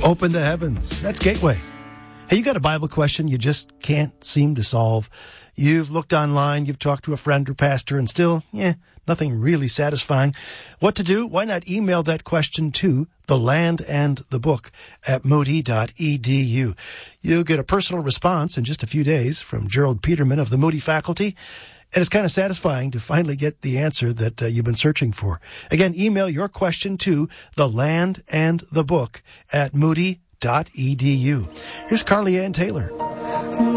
Open the heavens. That's Gateway. Hey, you got a Bible question you just can't seem to solve. You've looked online, you've talked to a friend or pastor, and still, nothing really satisfying. What to do? Why not email that question to The Land and the Book at moody.edu. You'll get a personal response in just a few days from Gerald Peterman of the Moody faculty. And it's kind of satisfying to finally get the answer that you've been searching for. Again, email your question to The Land and the Book at moody.edu. Here's Carly Ann Taylor.